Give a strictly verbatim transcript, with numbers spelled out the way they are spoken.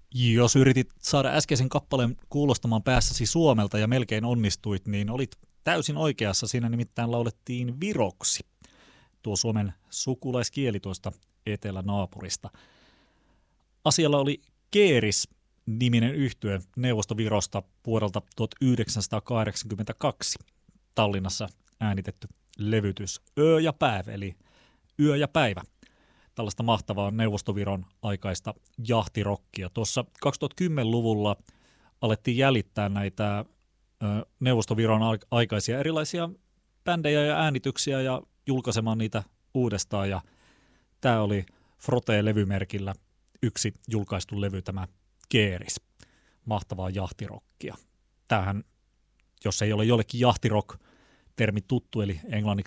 Jos yritit saada äskeisen kappaleen kuulostamaan päässäsi Suomelta ja melkein onnistuit, niin olit täysin oikeassa. Siinä nimittäin laulettiin viroksi. Tuo Suomen sukulaiskieli tuosta etelänaapurista. Asialla oli Keeris-niminen yhtye Neuvostovirosta vuodelta tuhatyhdeksänsataakahdeksankymmentäkaksi. Tallinnassa äänitetty levytys Öö ja päivä, eli Yö ja päivä. Tällaista mahtavaa Neuvostoviron aikaista jahtirokkia. Tuossa kaksituhattakymmenluvulla alettiin jäljittää näitä Neuvostoviron aikaisia erilaisia bändejä ja äänityksiä ja julkaisemaan niitä uudestaan. Ja tämä oli Frote-levymerkillä yksi julkaistu levy, tämä Keeris. Mahtavaa jahtirokkia. Tämähän, jos ei ole jollekin jahtirock-termi tuttu, eli englanniksi